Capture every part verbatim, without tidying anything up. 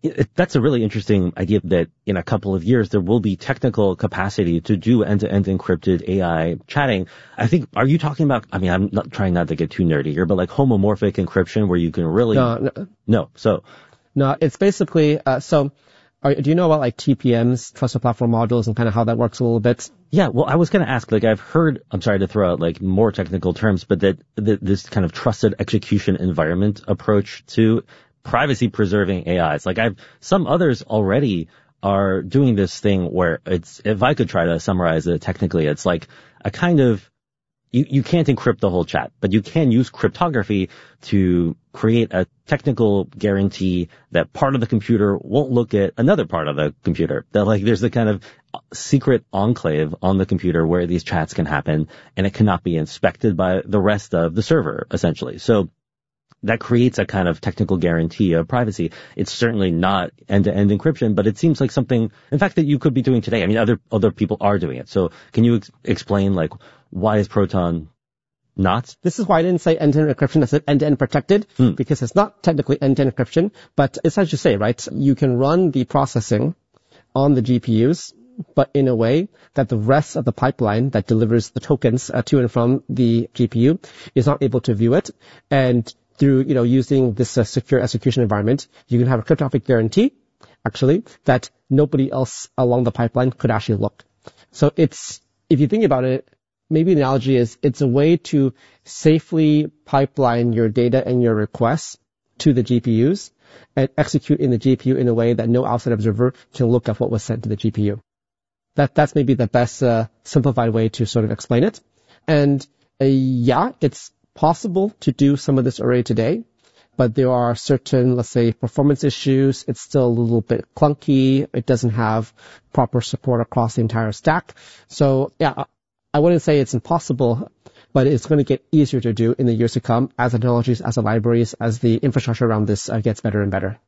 it, that's a really interesting idea that in a couple of years, there will be technical capacity to do end-to-end encrypted A I chatting. I think, are you talking about, I mean, I'm not trying not to get too nerdy here, but like homomorphic encryption where you can really... No, no. No, so... No, it's basically, uh, so... Are, do you know about like T P Ms, trusted platform modules, and kind of how that works a little bit? Yeah, well, I was going to ask, like, I've heard, I'm sorry to throw out like more technical terms, but that, that this kind of trusted execution environment approach to privacy preserving A Is. Like, I've, some others already are doing this thing where it's, if I could try to summarize it technically, it's like a kind of, You, you can't encrypt the whole chat, but you can use cryptography to create a technical guarantee that part of the computer won't look at another part of the computer. That like there's a kind of secret enclave on the computer where these chats can happen and it cannot be inspected by the rest of the server, essentially. So that creates a kind of technical guarantee of privacy. It's certainly not end-to-end encryption, but it seems like something, in fact, that you could be doing today. I mean, other other people are doing it. So can you ex- explain, like, why is Proton not? This is why I didn't say end-to-end encryption. I said end-to-end protected, hmm. because it's not technically end-to-end encryption, but it's as you say, right? You can run the processing on the G P Us, but in a way that the rest of the pipeline that delivers the tokens uh, to and from the G P U is not able to view it. And through, you know, using this uh, secure execution environment, you can have a cryptographic guarantee, actually, that nobody else along the pipeline could actually look. So it's, if you think about it, maybe the analogy is it's a way to safely pipeline your data and your requests to the G P Us and execute in the G P U in a way that no outside observer can look at what was sent to the G P U. That, that's maybe the best uh, simplified way to sort of explain it. And uh, yeah, it's possible to do some of this already today, but there are certain, let's say, performance issues. It's still a little bit clunky. It doesn't have proper support across the entire stack. So yeah, I wouldn't say it's impossible, but it's going to get easier to do in the years to come as the technologies, as the libraries, as the infrastructure around this uh, gets better and better.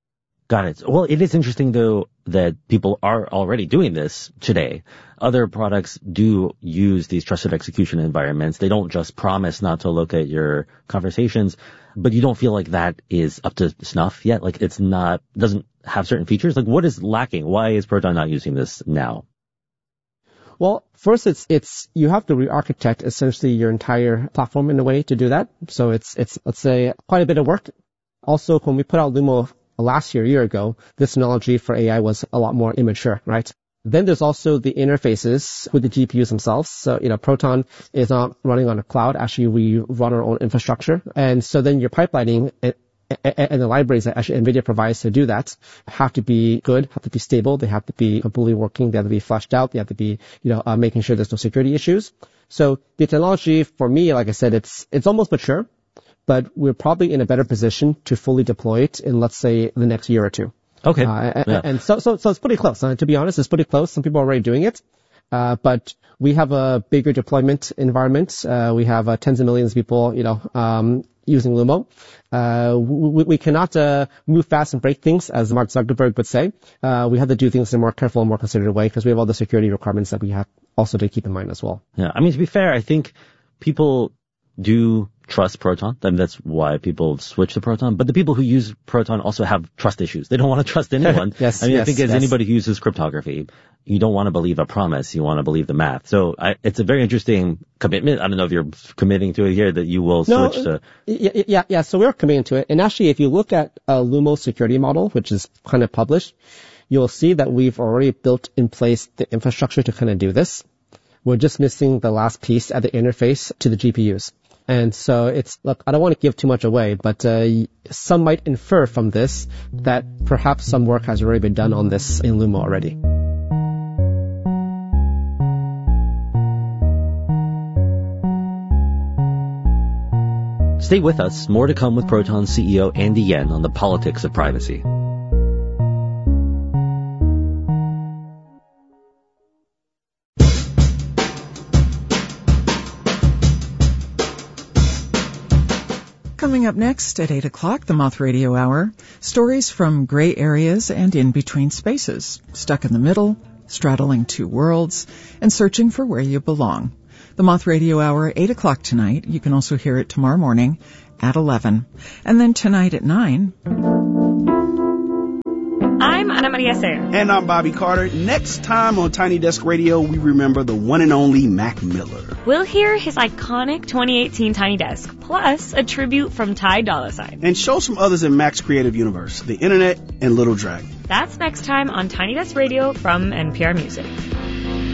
Got it. Well, it is interesting, though, that people are already doing this today. Other products do use these trusted execution environments. They don't just promise not to look at your conversations, but you don't feel like that is up to snuff yet? Like it's not, doesn't have certain features? Like what is lacking? Why is Proton not using this now? Well, first it's, it's, you have to re-architect essentially your entire platform in a way to do that. So it's, it's, let's say, quite a bit of work. Also, when we put out Lumo last year, a year ago, this technology for A I was a lot more immature, right? Then there's also the interfaces with the G P Us themselves. So, you know, Proton is not running on a cloud. Actually, we run our own infrastructure. And so then your pipelining and, and the libraries that actually NVIDIA provides to do that have to be good, have to be stable. They have to be completely working. They have to be flushed out. They have to be, you know, uh, making sure there's no security issues. So the technology for me, like I said, it's, it's almost mature, but we're probably in a better position to fully deploy it in, let's say, the next year or two. Okay. Uh, yeah. And so, so, so it's pretty close. Uh, to be honest, it's pretty close. Some people are already doing it. Uh, but we have a bigger deployment environment. Uh, we have uh, tens of millions of people, you know, um, using Lumo. Uh, we, we cannot, uh, move fast and break things, as Mark Zuckerberg would say. Uh, we have to do things in a more careful and more considered way because we have all the security requirements that we have also to keep in mind as well. Yeah. I mean, to be fair, I think people do trust Proton. I mean, that's why people switch to Proton. But the people who use Proton also have trust issues. They don't want to trust anyone. yes, I mean, yes, I think as yes. anybody who uses cryptography, you don't want to believe a promise. You want to believe the math. So I, it's a very interesting commitment. I don't know if you're committing to it here that you will no, switch to. Yeah, yeah, yeah. So we're committing to it. And actually, if you look at uh, Lumo's security model, which is kind of published, you'll see that we've already built in place the infrastructure to kind of do this. We're just missing the last piece at the interface to the G P Us. And so it's, look, I don't want to give too much away, but uh, some might infer from this that perhaps some work has already been done on this in Lumo already. Stay with us. More to come with Proton C E O Andy Yen on the politics of privacy. Coming up next at eight o'clock, the Moth Radio Hour, stories from gray areas and in-between spaces, stuck in the middle, straddling two worlds, and searching for where you belong. The Moth Radio Hour, eight o'clock tonight. You can also hear it tomorrow morning at eleven. And then tonight at nine... I'm Ana Maria Sayer. And I'm Bobby Carter. Next time on Tiny Desk Radio, we remember the one and only Mac Miller. We'll hear his iconic twenty eighteen Tiny Desk, plus a tribute from Ty Dolla $ign. And show some others in Mac's creative universe, the internet and Little Dragon. That's next time on Tiny Desk Radio from N P R Music.